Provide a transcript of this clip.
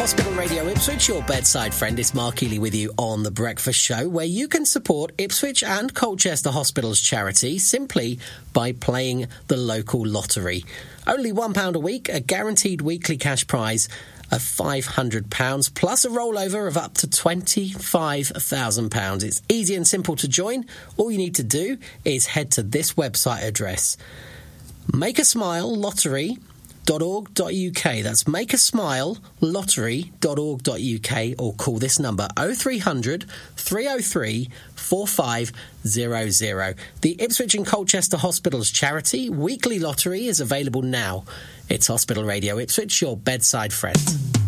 Hospital Radio Ipswich, your bedside friend. It's Mark Ely with you on The Breakfast Show, where you can support Ipswich and Colchester Hospitals charity simply by playing the local lottery. Only £1 a week, a guaranteed weekly cash prize of £500, plus a rollover of up to £25,000. It's easy and simple to join. All you need to do is head to this website address, makeasmilelottery.org.uk. That's makeasmilelottery.org.uk, or call this number 0300 303 4500. The Ipswich and Colchester Hospitals charity weekly lottery is available now. It's Hospital Radio Ipswich, your bedside friend.